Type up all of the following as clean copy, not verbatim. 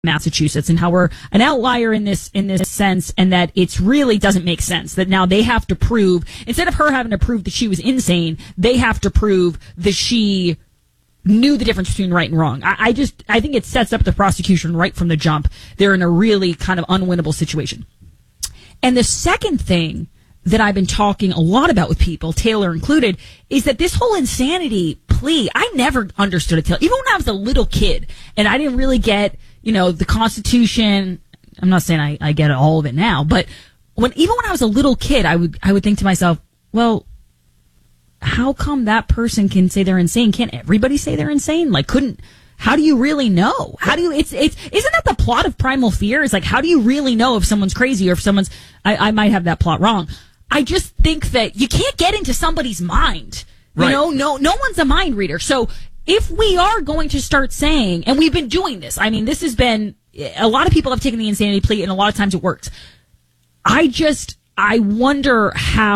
Massachusetts, and how we're an outlier in this sense, and that it's really doesn't make sense that now they have to prove, instead of her having to prove that she was insane, they have to prove that she knew the difference between right and wrong. I think it sets up the prosecution right from the jump. They're in a really kind of unwinnable situation. And the second thing that I've been talking a lot about with people, Taylor included, is that this whole insanity plea, I never understood it, Taylor. Even when I was a little kid, and I didn't really get, the Constitution. I'm not saying I get all of it now, but even when I was a little kid, I would think to myself, well, how come that person can say they're insane? Can't everybody say they're insane? How do you really know? Isn't that the plot of Primal Fear? It's like, how do you really know if someone's crazy or if someone's, I might have that plot wrong. I just think that you can't get into somebody's mind. Right. No one's a mind reader. So if we are going to start saying, and we've been doing this, this has been, a lot of people have taken the insanity plea and a lot of times it works. I wonder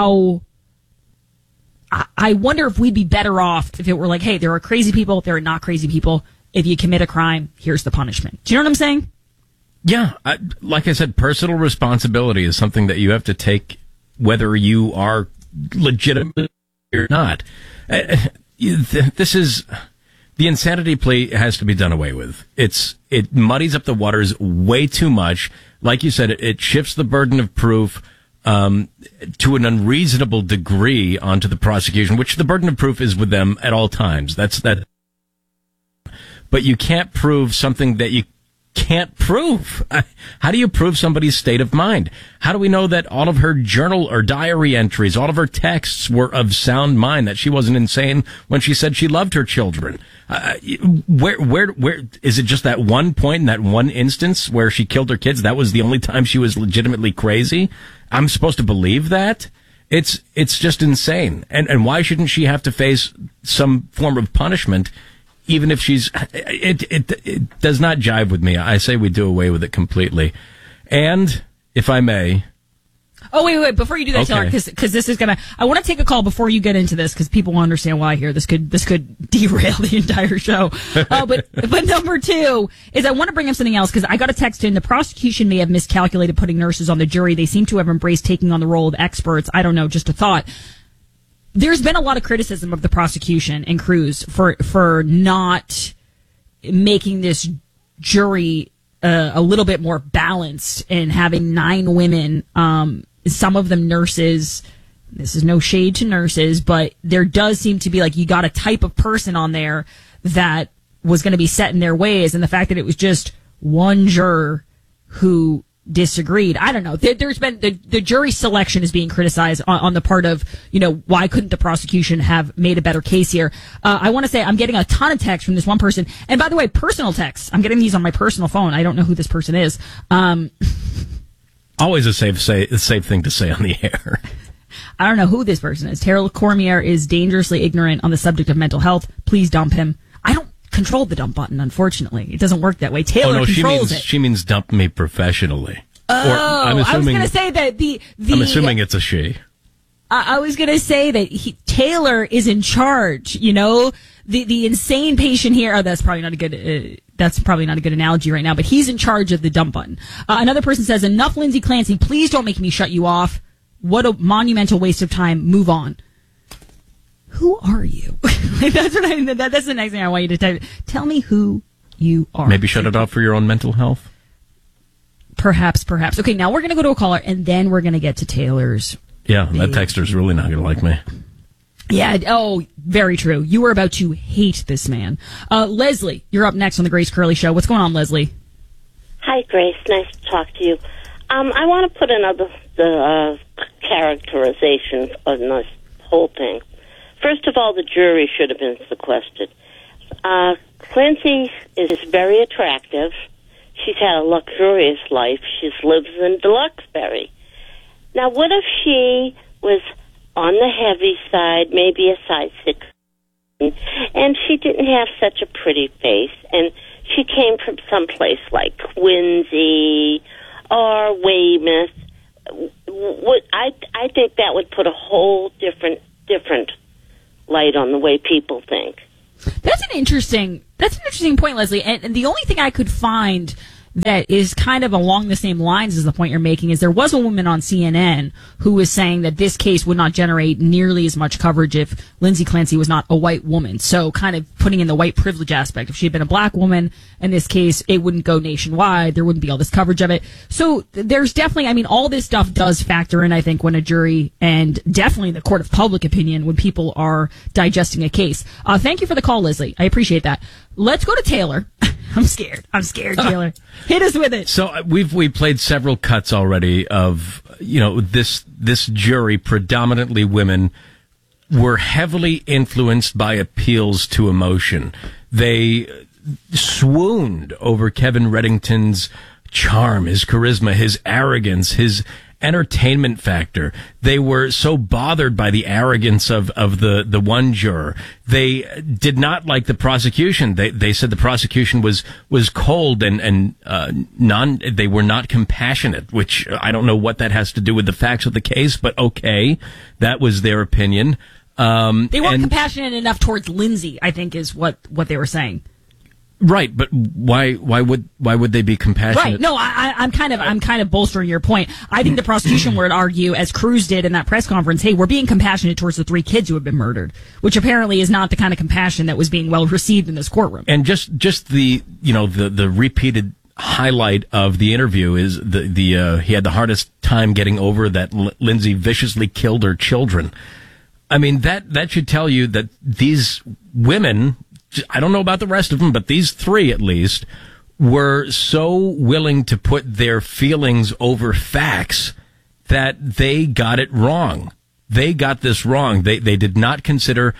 if we'd be better off if it were like, hey, there are crazy people, there are not crazy people. If you commit a crime, here's the punishment. Do you know what I'm saying? Yeah. Like I said, personal responsibility is something that you have to take whether you are legitimate or not. This is, the insanity plea has to be done away with. It muddies up the waters way too much. Like you said, it shifts the burden of proof to an unreasonable degree onto the prosecution, which the burden of proof is with them at all times. That's that. But you can't prove something that you can't prove. How do you prove somebody's state of mind? How do we know that all of her journal or diary entries, all of her texts were of sound mind, that she wasn't insane when she said she loved her children? Where is it just that one point in that one instance where she killed her kids? That was the only time she was legitimately crazy? I'm supposed to believe that? It's just insane. And why shouldn't she have to face some form of punishment? Even if it does not jive with me. I say we do away with it completely. And, if I may. Oh, wait, before you do that, okay. Taylor, because this is I want to take a call before you get into this, because people will understand why here. This could derail the entire show. But number two is I want to bring up something else, because I got a text in, the prosecution may have miscalculated putting nurses on the jury. They seem to have embraced taking on the role of experts. I don't know, just a thought. There's been a lot of criticism of the prosecution and Cruz for not making this jury a little bit more balanced and having 9 women, some of them nurses. This is no shade to nurses, but there does seem to be you got a type of person on there that was going to be set in their ways, and the fact that it was just one juror who disagreed. I don't know. There's been the jury selection is being criticized on the part of, why couldn't the prosecution have made a better case here? I want to say I'm getting a ton of texts from this one person. And by the way, personal texts. I'm getting these on my personal phone. I don't know who this person is. Always a safe thing to say on the air. I don't know who this person is. Terrell Cormier is dangerously ignorant on the subject of mental health. Please dump him. I don't control the dump button, unfortunately. It doesn't work that way. Taylor controls it. She means dump me professionally. Oh, I was going to say that I'm assuming it's a she. I was going to say that Taylor is in charge. The insane patient here. Oh, that's probably not a good analogy right now. But he's in charge of the dump button. Another person says, "Enough, Lindsay Clancy. Please don't make me shut you off. What a monumental waste of time. Move on." Who are you? That's the next thing I want you to tell me who you are. Maybe shut it off for your own mental health. Perhaps. Okay, now we're going to go to a caller, and then we're going to get to Taylor's. Yeah, that texter's really not going to like me. Yeah, very true. You were about to hate this man. Leslie, you're up next on the Grace Curley Show. What's going on, Leslie? Hi, Grace. Nice to talk to you. I want to put another characterization on this whole thing. First of all, the jury should have been sequestered. Clancy is very attractive. She's had a luxurious life. She lives in Deluxeberry. Now, what if she was on the heavy side, maybe a size 6, and she didn't have such a pretty face, and she came from someplace like Quincy or Weymouth? I think that would put a whole different light on the way people think. That's an interesting point, Leslie. And the only thing I could find that is kind of along the same lines as the point you're making is there was a woman on CNN who was saying that this case would not generate nearly as much coverage if Lindsay Clancy was not a white woman. So kind of putting in the white privilege aspect. If she had been a black woman in this case, it wouldn't go nationwide. There wouldn't be all this coverage of it. So there's definitely, I mean, all this stuff does factor in, I think, when a jury and definitely the court of public opinion when people are digesting a case. Thank you for the call, Leslie. I appreciate that. Let's go to Taylor. I'm scared, Taylor. Hit us with it. So we played several cuts already of, this jury, predominantly women, were heavily influenced by appeals to emotion. They swooned over Kevin Reddington's charm, his charisma, his arrogance, his entertainment factor. They were so bothered by the arrogance of the one juror. They did not like the prosecution. They said the prosecution was cold and they were not compassionate, which I don't know what that has to do with the facts of the case, but okay, that was their opinion. They weren't compassionate enough towards Lindsay, I think is what they were saying. Right, but why would they be compassionate? Right. No, I'm kind of bolstering your point. I think the prosecution would argue, as Cruz did in that press conference, hey, we're being compassionate towards the 3 kids who have been murdered, which apparently is not the kind of compassion that was being well received in this courtroom. And just the repeated highlight of the interview is he had the hardest time getting over that Lindsay viciously killed her children. I mean, that should tell you that these women, I don't know about the rest of them, but these 3 at least were so willing to put their feelings over facts that they got it wrong. They got this wrong. They did not consider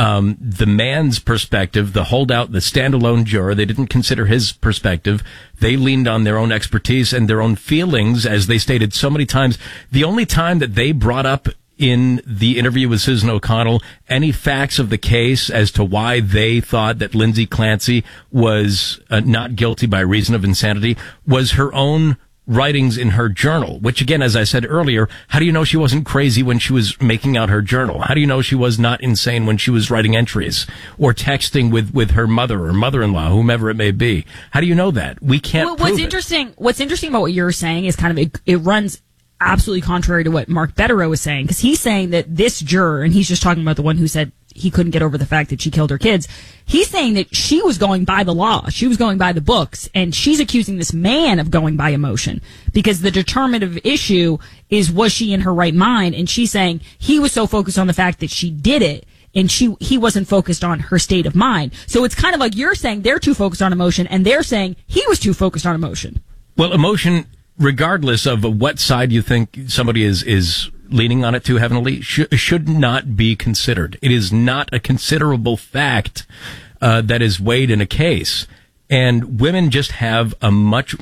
the man's perspective, the holdout, the standalone juror. They didn't consider his perspective. They leaned on their own expertise and their own feelings, as they stated so many times. The only time that they brought up in the interview with Susan O'Connell any facts of the case as to why they thought that Lindsay Clancy was not guilty by reason of insanity was her own writings in her journal, which again, as I said earlier, how do you know she wasn't crazy when she was making out her journal? How do you know she was not insane when she was writing entries or texting with her mother or mother-in-law, whomever it may be? How do you know that? We can't prove it. What's interesting about what you're saying is kind of it runs absolutely contrary to what Mark Betterow was saying, because he's saying that this juror, and he's just talking about the one who said he couldn't get over the fact that she killed her kids, he's saying that she was going by the law, she was going by the books, and she's accusing this man of going by emotion, because the determinative issue is, was she in her right mind? And she's saying he was so focused on the fact that she did it, and he wasn't focused on her state of mind. So it's kind of like you're saying they're too focused on emotion, and they're saying he was too focused on emotion. Well, emotion, regardless of what side you think somebody is leaning on it to heavily, should not be considered. It is not a considerable fact that is weighed in a case. And women just have a much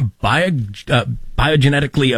biogenetically,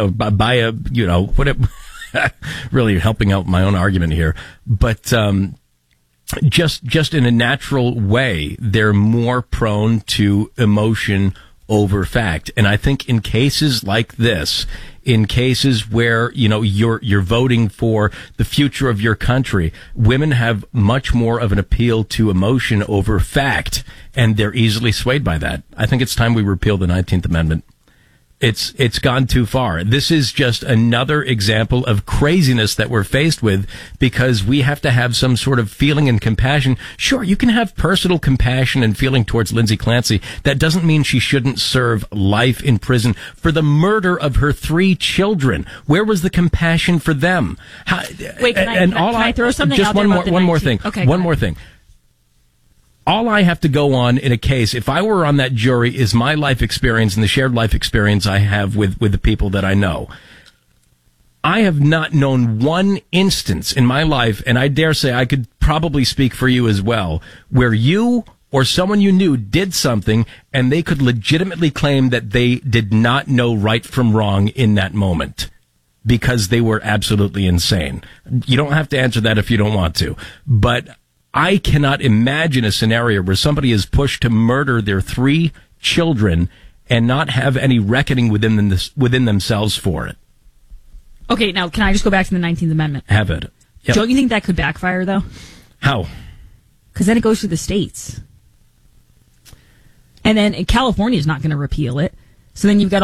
really helping out my own argument here, but just in a natural way, they're more prone to emotion over fact. And I think in cases like this, in cases where, you're voting for the future of your country, women have much more of an appeal to emotion over fact, and they're easily swayed by that. I think it's time we repeal the 19th Amendment. It's gone too far. This is just another example of craziness that we're faced with, because we have to have some sort of feeling and compassion. Sure, you can have personal compassion and feeling towards Lindsay Clancy. That doesn't mean she shouldn't serve life in prison for the murder of her 3 children. Where was the compassion for them? Wait, can I throw something out there about one more thing. Okay, one more thing. All I have to go on in a case, if I were on that jury, is my life experience and the shared life experience I have with the people that I know. I have not known one instance in my life, and I dare say I could probably speak for you as well, where you or someone you knew did something and they could legitimately claim that they did not know right from wrong in that moment because they were absolutely insane. You don't have to answer that if you don't want to, but I cannot imagine a scenario where somebody is pushed to murder their 3 children and not have any reckoning within themselves for it. Okay, now can I just go back to the 19th Amendment? Have it. Yep. Don't you think that could backfire, though? How? Because then it goes to the states. And then California is not going to repeal it. So then you've got